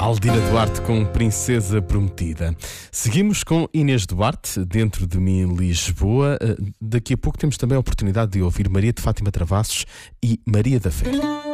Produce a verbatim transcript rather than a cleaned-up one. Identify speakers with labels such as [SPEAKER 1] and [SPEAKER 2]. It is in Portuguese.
[SPEAKER 1] Aldina Duarte com Princesa Prometida. Seguimos com Inês Duarte, Dentro de Mim, Lisboa. Daqui a pouco temos também a oportunidade de ouvir Maria de Fátima Travassos e Maria da Fé.